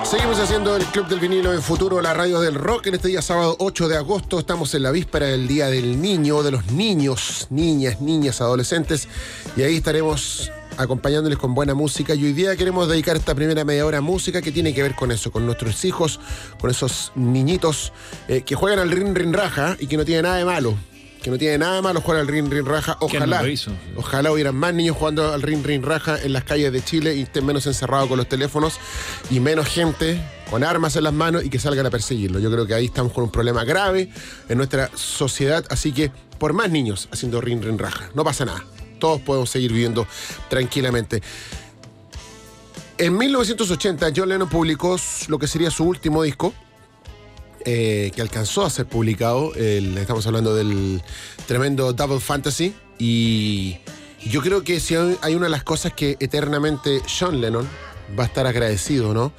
Seguimos haciendo el Club del Vinilo en Futuro, la radio del rock. En este día sábado 8 de agosto estamos en la víspera del Día del Niño, de los niños, niñas, adolescentes. Y ahí estaremos acompañándoles con buena música. Y hoy día queremos dedicar esta primera media hora a música que tiene que ver con eso, con nuestros hijos, con esos niñitos que juegan al rin rin raja y que no tiene nada de malo. Que no tiene nada de malo jugar al rin rin raja. Ojalá hubieran más niños jugando al rin rin raja en las calles de Chile y estén menos encerrados con los teléfonos y menos gente con armas en las manos y que salgan a perseguirlo. Yo creo que ahí estamos con un problema grave en nuestra sociedad, así que por más niños haciendo rin rin raja, no pasa nada. Todos podemos seguir viviendo tranquilamente. En 1980 John Lennon publicó lo que sería su último disco, que alcanzó a ser publicado. Estamos hablando del tremendo Double Fantasy. Y yo creo que si hay una de las cosas que eternamente John Lennon va a estar agradecido, ¿no?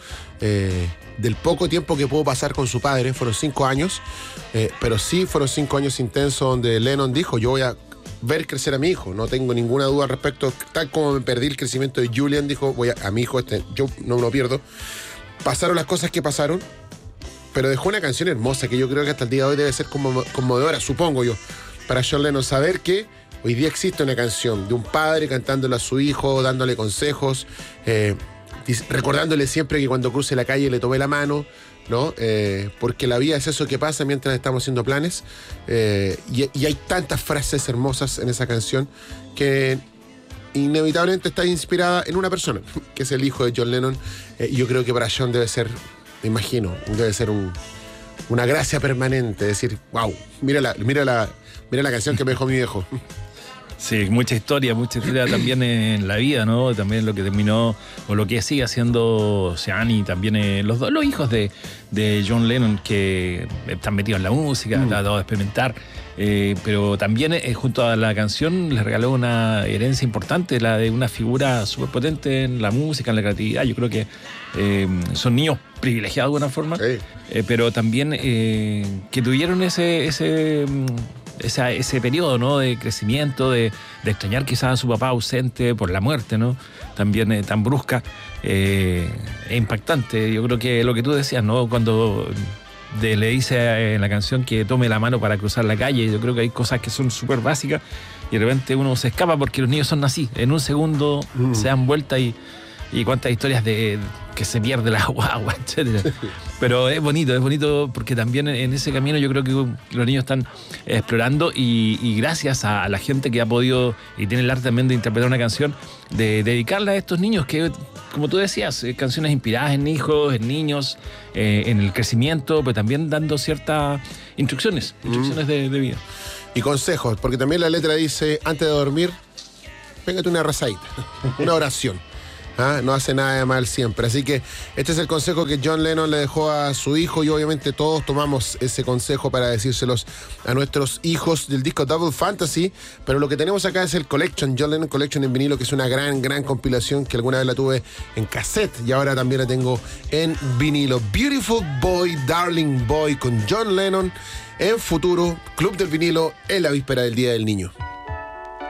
Del poco tiempo que pudo pasar con su padre, fueron 5 años, pero sí fueron 5 años intensos donde Lennon dijo: yo voy a ver crecer a mi hijo, no tengo ninguna duda al respecto. Tal como me perdí el crecimiento de Julian, dijo, a mi hijo yo no lo pierdo. Pasaron las cosas que pasaron, pero dejó una canción hermosa que yo creo que hasta el día de hoy debe ser conmovedora, supongo yo, para John Lennon, saber que hoy día existe una canción de un padre cantándole a su hijo, dándole consejos, recordándole siempre que cuando cruce la calle le tome la mano, ¿no? Porque la vida es eso que pasa mientras estamos haciendo planes, y hay tantas frases hermosas en esa canción que inevitablemente está inspirada en una persona, que es el hijo de John Lennon, y yo creo que para John debe ser, me imagino, debe ser una gracia permanente, decir, wow, mira la canción que me dejó mi viejo. Sí, mucha historia también en la vida, ¿no? También lo que terminó, o lo que sigue haciendo Sean, y también los hijos de John Lennon, que están metidos en la música, han tratado de experimentar, pero también junto a la canción les regaló una herencia importante, la de una figura súper potente en la música, en la creatividad. Yo creo que son niños privilegiados de alguna forma, pero también que tuvieron ese periodo, ¿no? De crecimiento, de extrañar quizás a su papá ausente por la muerte, ¿no? También tan brusca, e impactante. Yo creo que lo que tú decías, ¿no? Cuando le dice en la canción que tome la mano para cruzar la calle, yo creo que hay cosas que son súper básicas y de repente uno se escapa porque los niños son así, en un segundo se dan vuelta y cuántas historias de que se pierde la guagua, etcétera. Pero es bonito porque también en ese camino yo creo que los niños están explorando y gracias a la gente que ha podido y tiene el arte también de interpretar una canción, de dedicarla a estos niños que, como tú decías, canciones inspiradas en hijos, en niños, en el crecimiento, pero también dando ciertas instrucciones de vida. Y consejos, porque también la letra dice, antes de dormir, pégate una rezadita, una oración. No hace nada de mal siempre. Así que este es el consejo que John Lennon le dejó a su hijo, y obviamente todos tomamos ese consejo para decírselos a nuestros hijos del disco Double Fantasy. Pero lo que tenemos acá es el Collection, John Lennon Collection en vinilo, que es una gran compilación que alguna vez la tuve en cassette y ahora también la tengo en vinilo. Beautiful Boy, Darling Boy, con John Lennon en Futuro, Club del Vinilo, en la víspera del Día del Niño.